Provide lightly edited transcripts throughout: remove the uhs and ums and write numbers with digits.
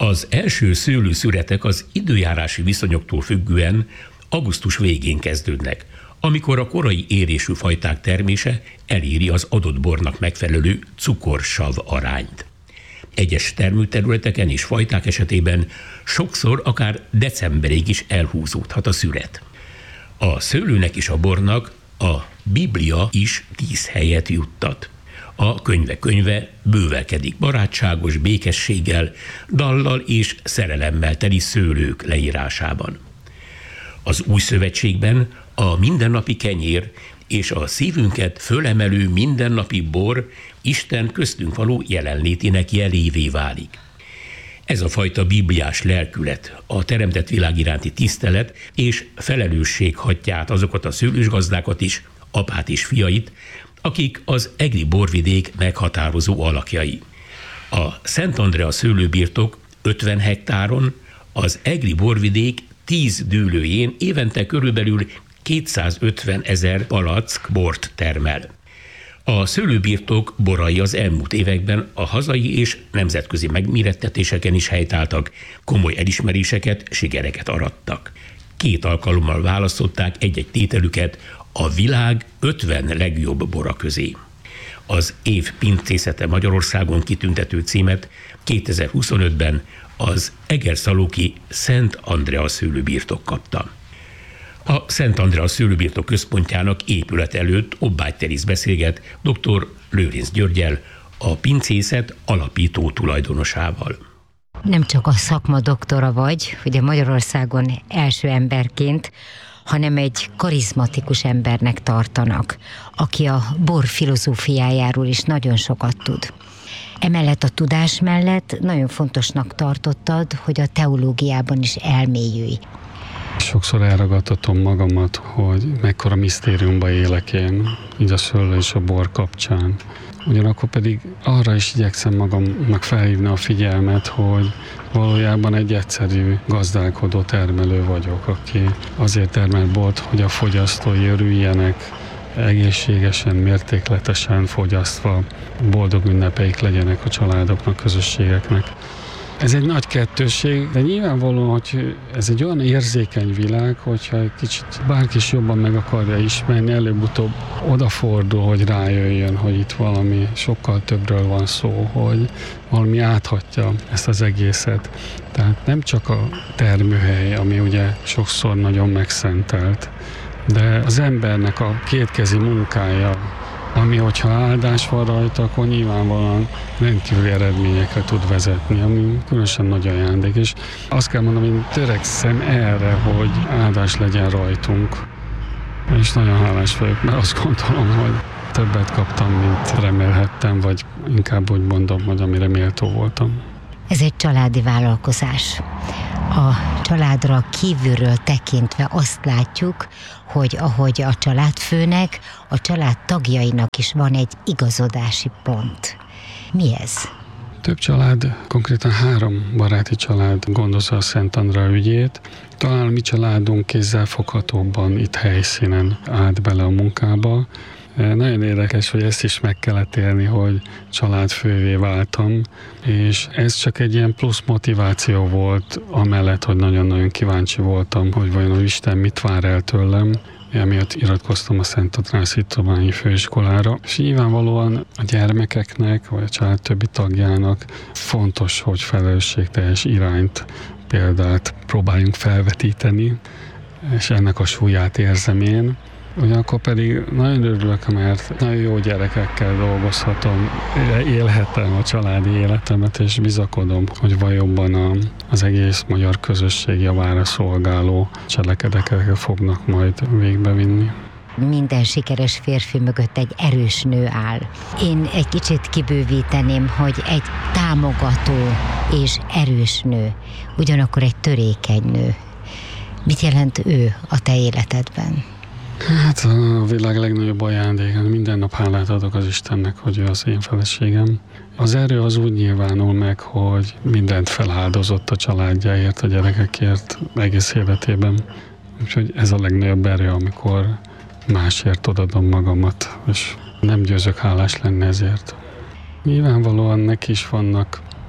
Az első szőlőszüretek az időjárási viszonyoktól függően augusztus végén kezdődnek, amikor a korai érésű fajták termése eléri az adott bornak megfelelő cukorsav arányt. Egyes termőterületeken és fajták esetében sokszor akár decemberig is elhúzódhat a szüret. A szőlőnek és a bornak a Biblia is 10 helyet juttat. A könyve bővelkedik barátságos békességgel, dallal és szerelemmel teli szőlők leírásában. Az Új Szövetségben a mindennapi kenyér és a szívünket fölemelő mindennapi bor Isten köztünk való jelenlétének jelévé válik. Ez a fajta bibliás lelkület, a teremtett világ iránti tisztelet és felelősség hatja át azokat a szőlősgazdákat is, apát és fiait, akik az egri borvidék meghatározó alakjai. A Szent Andrea szőlőbirtok 50 hektáron, az egri borvidék 10 dűlőjén évente körülbelül 250 000 palack bort termel. A szőlőbirtok borai az elmúlt években a hazai és nemzetközi megmérettetéseken is helytáltak, komoly elismeréseket, sikereket arattak. 2 alkalommal választották egy-egy tételüket a világ 50 legjobb bora közé. Az év pincészete Magyarországon kitüntető címet 2025-ben az Egerszalóki Szent Andrea szőlőbirtok kapta. A Szent Andrea szőlőbirtok központjának épület előtt Obbágy Teréz beszélget dr. Lőrinc Györggyel, a pincészet alapító tulajdonosával. Nem csak a szakma doktora vagy, ugye Magyarországon első emberként, hanem egy karizmatikus embernek tartanak, aki a bor filozófiájáról is nagyon sokat tud. Emellett a tudás mellett nagyon fontosnak tartottad, hogy a teológiában is elmélyülj. Sokszor elragadtatom magamat, hogy mekkora misztériumba élek én, így a szőlő és a bor kapcsán. Ugyanakkor pedig arra is igyekszem magamnak felhívni a figyelmet, hogy valójában egy egyszerű gazdálkodó termelő vagyok, aki azért termel bort, hogy a fogyasztói örüljenek, egészségesen, mértékletesen fogyasztva, boldog ünnepeik legyenek a családoknak, közösségeknek. Ez egy nagy kettősség, de nyilvánvalóan, hogy ez egy olyan érzékeny világ, hogyha egy kicsit bárki is jobban meg akarja ismerni, előbb-utóbb odafordul, hogy rájöjjön, hogy itt valami sokkal többről van szó, hogy valami áthatja ezt az egészet. Tehát nem csak a termőhely, ami ugye sokszor nagyon megszentelt, de az embernek a kétkezi munkája, ami, hogyha áldás van rajta, akkor nyilvánvalóan rendkívüli eredményekre tud vezetni, ami különösen nagy ajándék. És azt kell mondanom, hogy én törekszem erre, hogy áldás legyen rajtunk. És nagyon hálás vagyok, mert azt gondolom, hogy többet kaptam, mint remélhettem, vagy inkább úgy mondom, hogy amire méltó voltam. Ez egy családi vállalkozás. A családra kívülről tekintve azt látjuk, hogy ahogy a családfőnek, a család tagjainak is van egy igazodási pont. Mi ez? Több család, konkrétan 3 baráti család gondozza a Szent Andrea ügyét. Talán a mi családunk kézzelfoghatóbban itt helyszínen állt bele a munkába. Nagyon érdekes, hogy ezt is meg kellett élni, hogy családfővé váltam, és ez csak egy ilyen plusz motiváció volt, amellett, hogy nagyon-nagyon kíváncsi voltam, hogy vajon Isten mit vár el tőlem. Emiatt iratkoztam a Szent András Hittudományi Főiskolára, és nyilvánvalóan a gyermekeknek, vagy a család többi tagjának fontos, hogy felelősségteljes irányt, példát próbáljunk felvetíteni, és ennek a súlyát érzem én. Ugyanakkor pedig nagyon örülök, mert nagyon jó gyerekekkel dolgozhatom, élhetem a családi életemet, és bizakodom, hogy valójában az egész magyar közösség javára szolgáló cselekedeteket fognak majd végbevinni. Minden sikeres férfi mögött egy erős nő áll. Én egy kicsit kibővíteném, hogy egy támogató és erős nő, ugyanakkor egy törékeny nő. Mit jelent ő a te életedben? Hát a világ legnagyobb ajándéka. Minden nap hálát adok az Istennek, hogy ő az én feleségem. Az erő az úgy nyilvánul meg, hogy mindent feláldozott a családjáért, a gyerekekért egész életében. Úgyhogy ez a legnagyobb erő, amikor másért odadom magamat, és nem győzök hálás lenni ezért. Nyilvánvalóan neki is vannak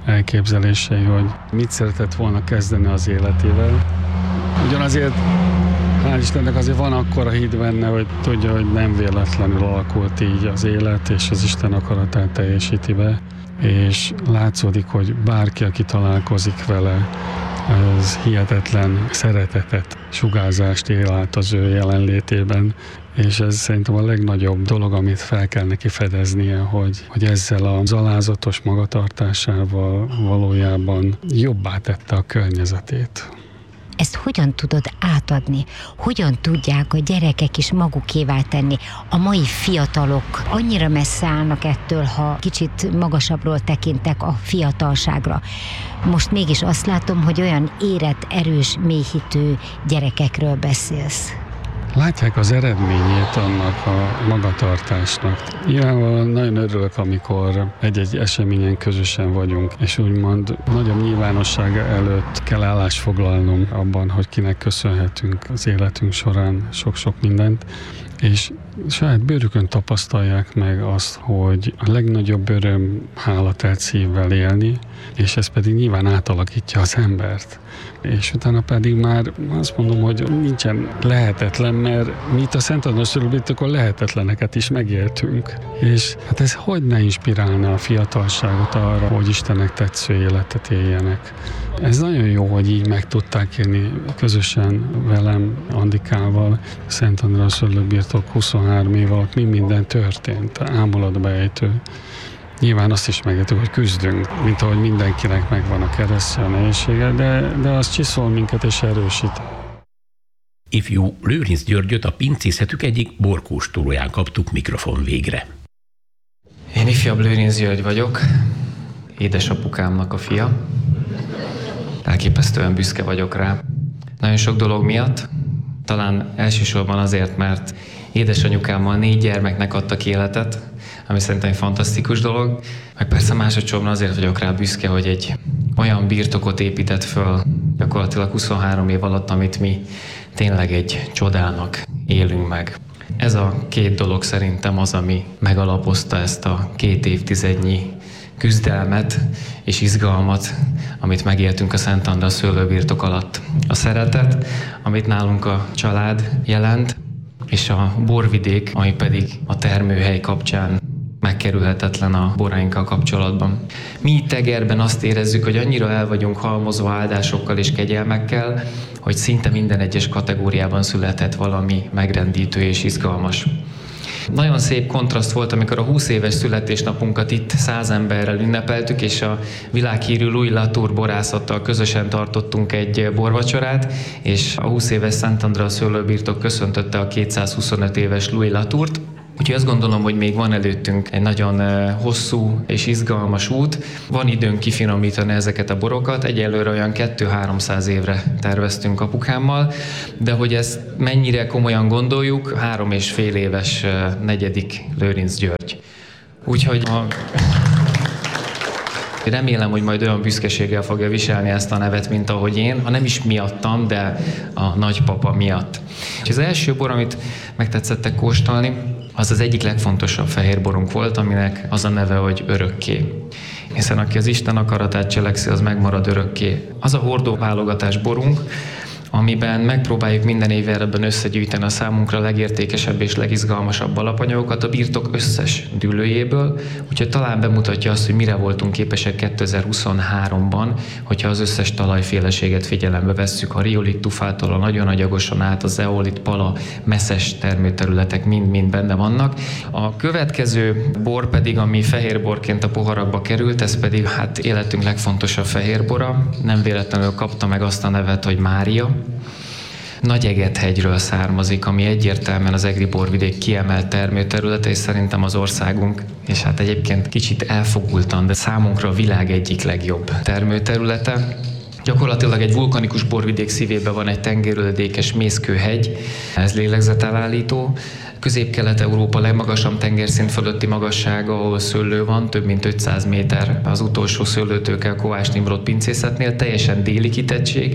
elképzelései, hogy mit szeretett volna kezdeni az életével. Ugyanazért, hál' Istennek azért van akkora hit benne, hogy tudja, hogy nem véletlenül alakult így az élet, és az Isten akaratát teljesíti be, és látszódik, hogy bárki, aki találkozik vele, az hihetetlen szeretetet, sugárzást él át az ő jelenlétében, és ez szerintem a legnagyobb dolog, amit fel kell neki fedeznie, hogy ezzel az alázatos magatartásával valójában jobbá tette a környezetét. Ezt hogyan tudod átadni? Hogyan tudják a gyerekek is magukévá tenni? A mai fiatalok annyira messze állnak ettől, ha kicsit magasabbról tekintek a fiatalságra. Most mégis azt látom, hogy olyan érett, erős, mélyhitű gyerekekről beszélsz. Látják az eredményét annak a magatartásnak. Nyilvánvalóan nagyon örülök, amikor egy-egy eseményen közösen vagyunk, és úgymond nagyobb nyilvánosság előtt kell állást foglalnom abban, hogy kinek köszönhetünk az életünk során sok-sok mindent, és saját bőrükön tapasztalják meg azt, hogy a legnagyobb öröm hálatelt szívvel élni, és ez pedig nyilván átalakítja az embert. És utána pedig már azt mondom, hogy nincsen lehetetlen, mert mi itt a Szent András Szülőbirtokon lehetetleneket is megéltünk. És hát ez hogy ne inspirálna a fiatalságot arra, hogy Istennek tetsző életet éljenek. Ez nagyon jó, hogy így meg tudták élni közösen velem, Andikával, Szent András Szülőbirtok 23 év alatt mi minden történt, ámulatba ejtő. Nyilván azt is megértük, hogy küzdünk, mint ahogy mindenkinek megvan a keresztje, a nehézsége, de az csiszol minket és erősít. Ifjú Lőrinc Györgyöt a pincészetük egyik borkóstolóján kaptuk mikrofon végre. Én ifjabb Lőrinc György vagyok, édesapukámnak a fia. Elképesztően büszke vagyok rá. Nagyon sok dolog miatt, talán elsősorban azért, mert édesanyukámmal 4 gyermeknek adtak életet, ami szerintem egy fantasztikus dolog, meg persze másodszorban azért vagyok rá büszke, hogy egy olyan birtokot épített föl gyakorlatilag 23 év alatt, amit mi tényleg egy csodának élünk meg. Ez a 2 dolog szerintem az, ami megalapozta ezt a 2 évtizednyi küzdelmet és izgalmat, amit megéltünk a Szent András szőlőbirtok alatt. A szeretet, amit nálunk a család jelent, és a borvidék, ami pedig a termőhely kapcsán megkerülhetetlen a borainkkal kapcsolatban. Mi itt Egerben azt érezzük, hogy annyira el vagyunk halmozva áldásokkal és kegyelmekkel, hogy szinte minden egyes kategóriában született valami megrendítő és izgalmas. Nagyon szép kontraszt volt, amikor a 20 éves születésnapunkat itt 100 emberrel ünnepeltük, és a világhírű Louis Latour borászattal közösen tartottunk egy borvacsorát, és a 20 éves Szent András szőlőbirtok köszöntötte a 225 éves Louis Latourt. Úgyhogy azt gondolom, hogy még van előttünk egy nagyon hosszú és izgalmas út. Van időnk kifinomítani ezeket a borokat. Egyelőre olyan 200-300 évre terveztünk apukámmal, de hogy ezt mennyire komolyan gondoljuk, 3,5 éves 4. Lőrinc György. Úgyhogy remélem, hogy majd olyan büszkeséggel fogja viselni ezt a nevet, mint ahogy én, ha nem is miattam, de a nagypapa miatt. És az első bor, amit megtetszettek kóstolni, az egyik legfontosabb fehérborunk volt, aminek az a neve, hogy örökké. Hiszen aki az Isten akaratát cselekszi, az megmarad örökké. Az a hordóválogatás borunk, amiben megpróbáljuk minden évben összegyűjteni a számunkra legértékesebb és legizgalmasabb alapanyagokat a birtok összes dűlőjéből, úgyhogy talán bemutatja azt, hogy mire voltunk képesek 2023-ban, hogyha az összes talajféleséget figyelembe vesszük, a riolit tufától a nagyon agyagosan át, a zeolit, pala, messzes termőterületek mind-mind benne vannak. A következő bor pedig, ami fehérborként a poharakba került, ez pedig hát életünk legfontosabb fehérbora, nem véletlenül kapta meg azt a nevet, hogy Mária. Nagy-Egethegyről származik, ami egyértelműen az egri borvidék kiemelt termőterülete, és szerintem az országunk, és hát egyébként kicsit elfogultan, de számunkra a világ egyik legjobb termőterülete. Gyakorlatilag egy vulkanikus borvidék szívében van egy tengeröldékes mészkőhegy, ez lélegzetelállító. Közép-Kelet-Európa legmagasabb tengerszint fölötti magassága, ahol szőlő van, több mint 500 méter az utolsó szőlőtőke a Kovács Nimrod pincészetnél, teljesen déli kitettség,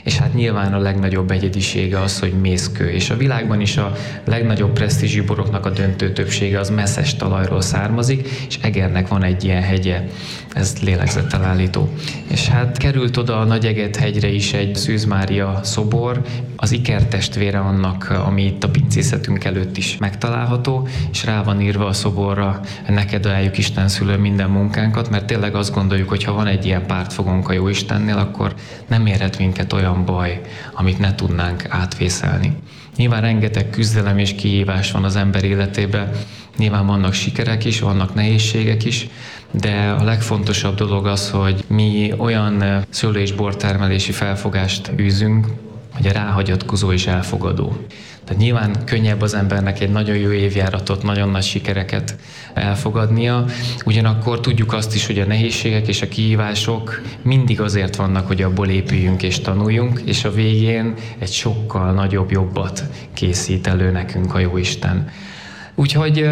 és hát nyilván a legnagyobb egyedisége az, hogy mészkő, és a világban is a legnagyobb presztízsű boroknak a döntő többsége az messzes talajról származik, és Egernek van egy ilyen hegye, ez lélegzettel állító. És hát került oda a Nagyeget-hegyre is egy Szűz Mária szobor, az ikertestvére annak, ami itt a pincészetünk előtt is megtalálható, és rá van írva a szoborra, neked ajánljuk Isten szülő minden munkánkat, mert tényleg azt gondoljuk, hogy ha van egy ilyen pártfogónk a Jóistennél, akkor nem érhet minket olyan baj, amit ne tudnánk átvészelni. Nyilván rengeteg küzdelem és kihívás van az ember életében, nyilván vannak sikerek is, vannak nehézségek is, de a legfontosabb dolog az, hogy mi olyan szőlő- és bortermelési felfogást űzünk, hogy a ráhagyatkozó és elfogadó. Tehát nyilván könnyebb az embernek egy nagyon jó évjáratot, nagyon nagy sikereket elfogadnia, ugyanakkor tudjuk azt is, hogy a nehézségek és a kihívások mindig azért vannak, hogy abból épüljünk és tanuljunk, és a végén egy sokkal nagyobb, jobbat készít elő nekünk a Jóisten. Úgyhogy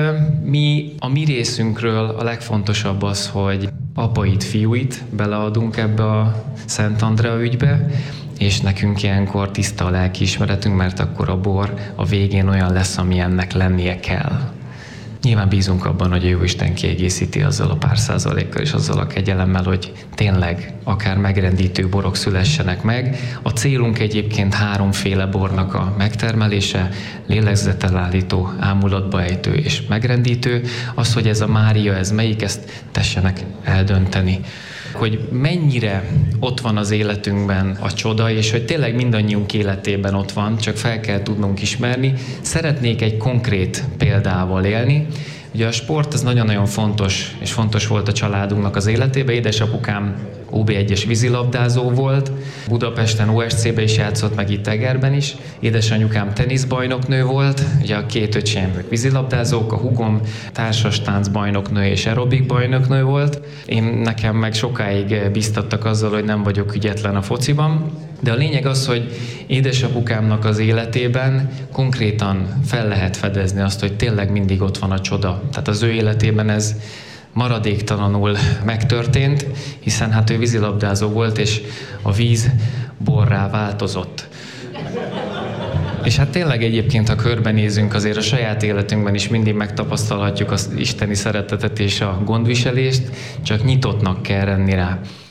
a mi részünkről a legfontosabb az, hogy apait, fiúit beleadunk ebbe a Szent Andrea ügybe, és nekünk ilyenkor tiszta a lelkiismeretünk, mert akkor a bor a végén olyan lesz, ami ennek lennie kell. Nyilván bízunk abban, hogy a Jóisten kiegészíti azzal a pár százalékkal és azzal a kegyelemmel, hogy tényleg akár megrendítő borok szülessenek meg. A célunk egyébként 3 bornak a megtermelése, lélegzetelállító, ámulatba ejtő és megrendítő. Az, hogy ez a Mária, ez melyik, ezt tessenek eldönteni. Hogy mennyire ott van az életünkben a csoda, és hogy tényleg mindannyiunk életében ott van, csak fel kell tudnunk ismerni. Szeretnék egy konkrét példával élni. Ugye a sport, ez nagyon-nagyon fontos, és fontos volt a családunknak az életében. Édesapukám OB1-es vízilabdázó volt, Budapesten OSC-be is játszott, meg itt Egerben is. Édesanyukám teniszbajnoknő volt, ugye a 2 öcsém vízilabdázók, a húgom társas táncbajnoknő és aerobik bajnoknő volt. Nekem meg sokáig bíztattak azzal, hogy nem vagyok ügyetlen a fociban. De a lényeg az, hogy édesapukámnak az életében konkrétan fel lehet fedezni azt, hogy tényleg mindig ott van a csoda. Tehát az ő életében ez maradéktalanul megtörtént, hiszen hát ő vízilabdázó volt, és a víz borrá változott. És hát tényleg egyébként, ha körbenézünk, azért a saját életünkben is mindig megtapasztalhatjuk az isteni szeretetet és a gondviselést, csak nyitottnak kell lenni rá.